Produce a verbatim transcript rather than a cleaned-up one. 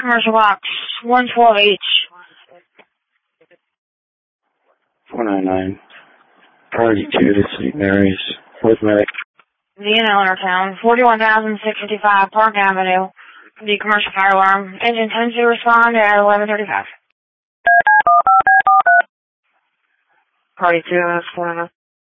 Commercial box, one twelve H. four nine nine. Party two to Saint Mary's. With medic. The N L Town, forty-one thousand six hundred fifty-five Park Avenue. The commercial fire alarm. Engine tends to respond at eleven thirty-five. Party two, that's four nine nine.